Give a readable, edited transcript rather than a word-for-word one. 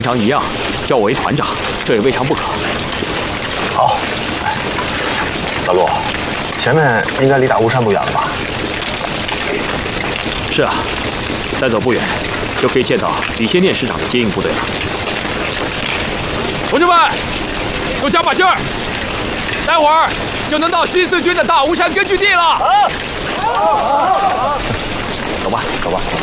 常一样，叫我为团长，这也未尝不可。 好，大陆，前面应该离大巫山不远了吧？ 是啊，再走不远，就可以见到李先念师长的接应部队了。同志们，都加把劲儿，待会儿就能到西四军的大巫山根据地了。走吧，走吧。